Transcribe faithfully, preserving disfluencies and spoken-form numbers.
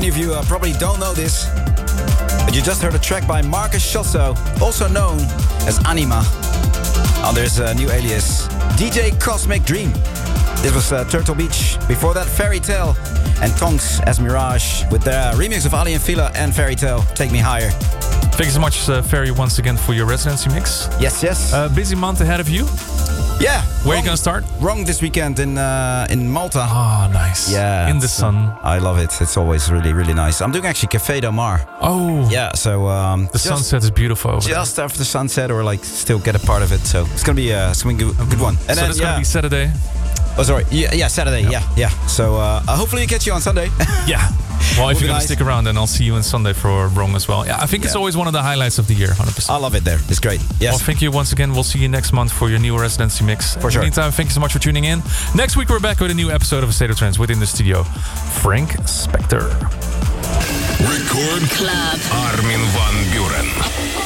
Many of you uh, probably don't know this, but you just heard a track by Marcus Schosso, also known as Anima, under his uh, new alias, D J Cosmic Dream. This was uh, Turtle Beach. Before that, Fairy Tale and Tonks as Mirage with the remix of Ali and Fila and Fairy Tale, Take Me Higher. Thank you so much, uh, Ferry, once again for your residency mix. Yes, yes. Uh, busy month ahead of you. Yeah. Where are you gonna start? Wrong this weekend in uh, in Malta. Oh, nice. Yeah. In the sun. Uh, I love it. It's always really, really nice. I'm doing actually Café Del Mar. Oh. Yeah, so... Um, the sunset is beautiful over Just there. after the sunset, or like still get a part of it. So it's gonna be uh, something good, a good one. And so then, it's yeah. gonna be Saturday. Oh, sorry. Yeah, yeah Saturday. Yep. Yeah, yeah. So uh, uh, hopefully we catch you on Sunday. Yeah. Well, if you're going nice. to stick around, then I'll see you on Sunday for Wrong as well. Yeah, I think yeah. it's always one of the highlights of the year, one hundred percent. I love it there. It's great. Yes. Well, thank you once again. We'll see you next month for your new residency mix. For in sure. the meantime, thank you so much for tuning in. Next week, we're back with a new episode of A State of Trance within the studio. Frank Spector. Record Club. Armin van Buuren.